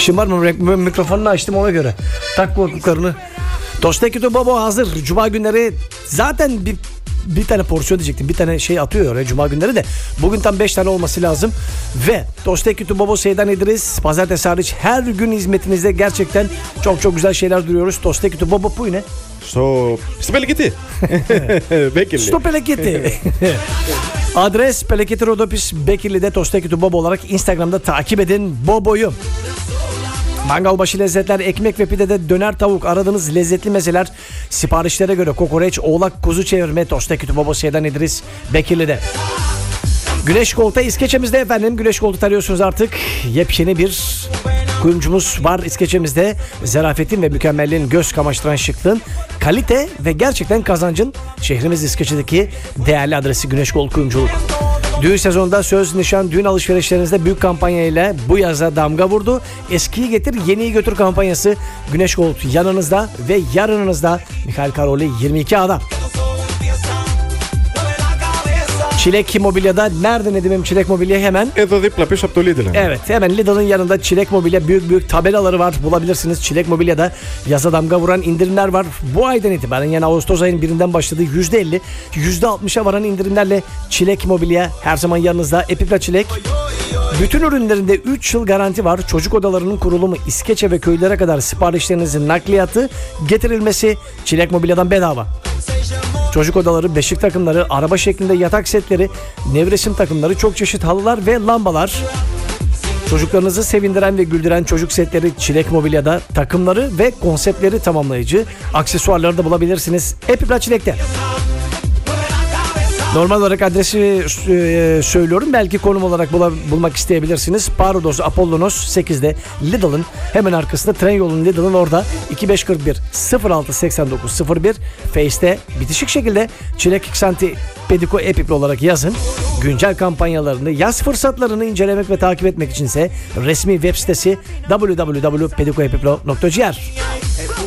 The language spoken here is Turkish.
Şımarma, mikrofonunu açtım ona göre. Tak kulaklıklarını. Dosteki to Bobo hazır. Cuma günleri zaten bir tane porsiyon diyecektim. Bir tane şey atıyor oraya Cuma günleri de. Bugün tam 5 tane olması lazım. Ve Dosteki to Bobo Seydan İdris. Pazartesi hariç her gün hizmetinizde gerçekten çok güzel şeyler duyuyoruz. Dosteki to Bobo bu ne? Στο Πελεκητή. Bekirli. Στο Πελεκητή. Adres Pelekiti Rodopis Bekirli'de Dosteki to Bobo olarak Instagram'da takip edin Bobo'yu. Mangalbaşı lezzetler, ekmek ve pidede döner tavuk, aradığınız lezzetli mezeler, siparişlere göre kokoreç, oğlak, kuzu çevirme, Dosteki to Bobo Seydan İdris Bekirli'de. Güneş Kol'da İskeçe'mizde efendim. Güneş Kol'u tanıyorsunuz artık. Yepyeni bir kuyumcumuz var İskeçe'mizde. Zarafetin ve mükemmelliğin, göz kamaştıran şıklığın, kalite ve gerçekten kazancın şehrimiz İskeçe'deki değerli adresi Güneş Kol Kuyumculuk. Düğün sezonunda söz, nişan, düğün alışverişlerinizde büyük kampanya ile bu yaza damga vurdu. Eskiyi getir, yeniyi götür kampanyası Güneş Gold yanınızda ve yarınınızda Michael Karoli 22A'da. Çilek Mobilya'da nerede Nedim'im Çilek Mobilya hemen? Εδώ δίπλα πίσω από το Lidl. Evet, hemen Lidl'ın yanında Çilek Mobilya, büyük tabelaları var, bulabilirsiniz. Çilek Mobilya'da yaza damga vuran indirimler var. Bu aydan itibaren yani Ağustos ayının birinden başladı. %50, %60'a varan indirimlerle Çilek Mobilya her zaman yanınızda. Epipla Çilek. Bütün ürünlerinde 3 yıl garanti var. Çocuk odalarının kurulumu, İskeçe ve köylere kadar siparişlerinizin nakliyatı, getirilmesi Çilek Mobilya'dan bedava. Çocuk odaları, beşik takımları, araba şeklinde yatak setleri, nevresim takımları, çok çeşit halılar ve lambalar. Çocuklarınızı sevindiren ve güldüren çocuk setleri Çilek Mobilya'da, takımları ve konseptleri tamamlayıcı aksesuarları da bulabilirsiniz. Epipla Çilek'te. Normal olarak adresi söylüyorum. Belki konum olarak bulmak isteyebilirsiniz. Parodos Apollonos 8'de Lidl'ın hemen arkasında, tren yolunun Lidl'ın orada. 2541 0689 01 Face'te bitişik şekilde Çilek Xanti Pediko Epipli olarak yazın. Güncel kampanyalarını, yaz fırsatlarını incelemek ve takip etmek içinse resmi web sitesi www.pedikoepiplo.gr.